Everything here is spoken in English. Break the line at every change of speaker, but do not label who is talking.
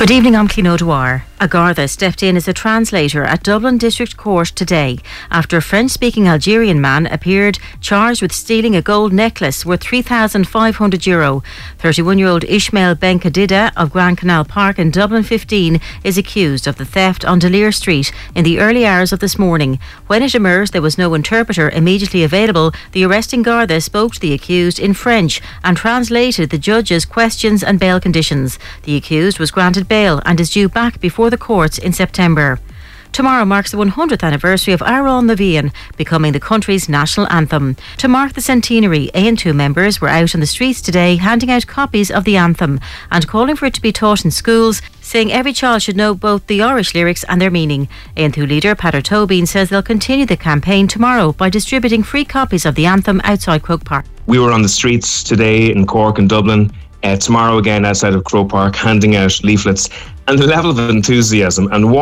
Good evening, I'm Clín O'Dwyer. A Garda stepped in as a translator at Dublin District Court today after a French-speaking Algerian man appeared charged with stealing a gold necklace worth €3,500. 31-year-old Ishmael Ben Khadida of Grand Canal Park in Dublin 15 is accused of the theft on Delir Street in the early hours of this morning. When it emerged there was no interpreter immediately available, the arresting Garda spoke to the accused in French and translated the judge's questions and bail conditions. The accused was granted bail and is due back before the courts in September. Tomorrow marks the 100th anniversary of Amhrán na Bhíodhán becoming the country's national anthem. To mark the centenary, AN2 members were out on the streets today handing out copies of the anthem and calling for it to be taught in schools, saying every child should know both the Irish lyrics and their meaning. AN2 leader Peadar Tóibín says they'll continue the campaign tomorrow by distributing free copies of the anthem outside Croke Park.
We were on the streets today in Cork and Dublin. Tomorrow again outside of Croke Park handing out leaflets, and the level of enthusiasm and